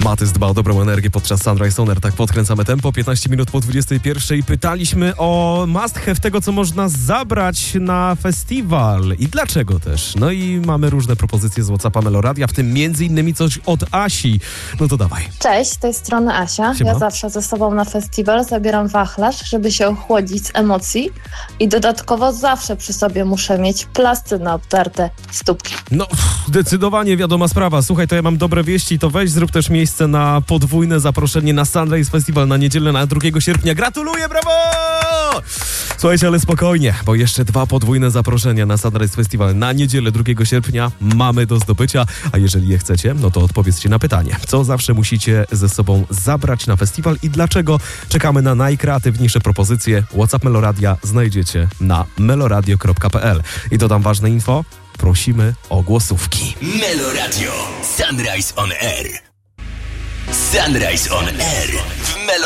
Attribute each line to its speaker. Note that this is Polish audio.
Speaker 1: Matys dba o dobrą energię podczas Sunrise On Air. Tak podkręcamy tempo. 15 minut po 21. Pytaliśmy o must have tego, co można zabrać na festiwal i dlaczego też. No i mamy różne propozycje z WhatsAppa Meloradia, w tym między innymi coś od Asi. No to dawaj.
Speaker 2: Cześć, z tej strony Asia.
Speaker 1: Siema.
Speaker 2: Ja zawsze ze sobą na festiwal zabieram wachlarz, żeby się ochłodzić z emocji i dodatkowo zawsze przy sobie muszę mieć plasty na obtarte stópki.
Speaker 1: No, zdecydowanie wiadoma sprawa. Słuchaj, to ja mam dobre wieści, to weź zrób też miejsce na podwójne zaproszenie na Sunrise Festival na niedzielę, na 2 sierpnia. Gratuluję, brawo! Słuchajcie, ale spokojnie, bo jeszcze 2 podwójne zaproszenia na Sunrise Festival na niedzielę 2 sierpnia mamy do zdobycia, a jeżeli je chcecie, no to odpowiedzcie na pytanie, co zawsze musicie ze sobą zabrać na festiwal i dlaczego. Czekamy na najkreatywniejsze propozycje. WhatsApp Meloradia znajdziecie na meloradio.pl. I dodam ważne info, prosimy o głosówki.
Speaker 3: Meloradio Sunrise On Air. Sunrise On Air w Meloradio.